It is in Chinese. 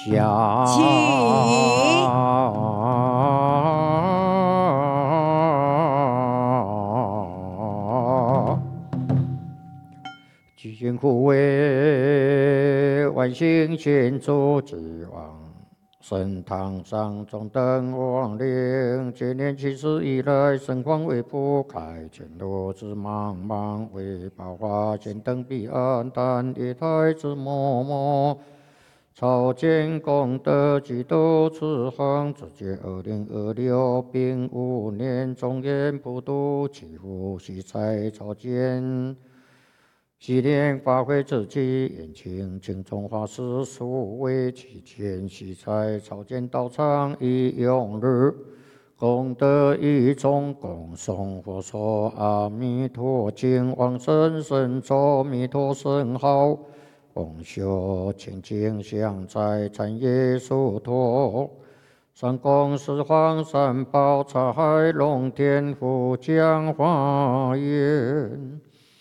积辛苦为万幸献诸之王。升堂上中等王陵，千年七世以来，神光未铺开，前路之茫茫，为宝华仙登彼岸，但一台之默默。朝见功德具足此行，直至2026丙午年，中原普渡，祈福喜财朝见。昔年法会之际，延庆净宗法师数为期间，喜财朝见道场以永日，功德一众共诵佛说阿弥陀经，往生神咒弥陀圣号，共修清净相在禅耶娑陀。三公十方三宝财龙天福讲法言。